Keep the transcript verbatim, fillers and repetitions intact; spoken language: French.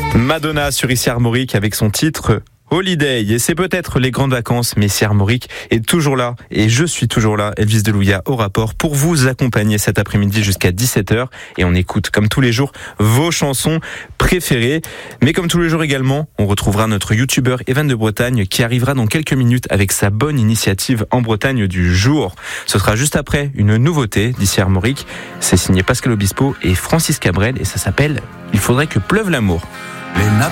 Madonna sur Ici Armorique avec son titre Holiday. Et c'est peut-être les grandes vacances, mais Ici Armorique est toujours là. Et je suis toujours là, Elvis Delouia au rapport, pour vous accompagner cet après-midi jusqu'à dix-sept heures. Et on écoute, comme tous les jours, vos chansons préférées. Mais comme tous les jours également, on retrouvera notre youtubeur Evan de Bretagne qui arrivera dans quelques minutes avec sa bonne initiative en Bretagne du jour. Ce sera juste après une nouveauté d'Ici Armorique. C'est signé Pascal Obispo et Francis Cabrel et ça s'appelle Il faudrait que pleuve l'amour.